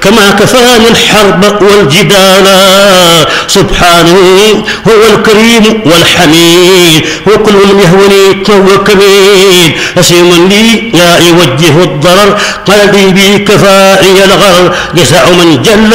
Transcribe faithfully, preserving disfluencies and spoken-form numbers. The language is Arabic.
كما كفاني الحرب والجدال. سبحانه هو الكريم والحميد، وكل من يهوني فهو كمين. أسيم لي لا يوجه الضرر، قلبي بي كفائي الغرر. جزاء من جل